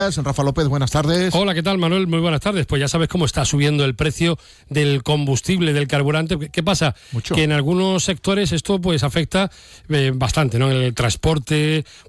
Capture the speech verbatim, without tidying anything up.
Rafa López, buenas tardes. Hola, ¿qué tal, Manuel? Muy buenas tardes. Pues ya sabes cómo está subiendo el precio del combustible, del carburante. ¿Qué pasa? Mucho. Que en algunos sectores esto pues afecta eh, bastante, ¿no? El transporte,